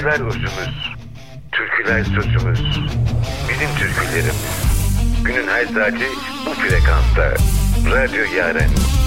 Saçlar uzunuz, türküler sözümüz, bizim türkülerim. Günün her saati bu frekansta. Radyo Yaren.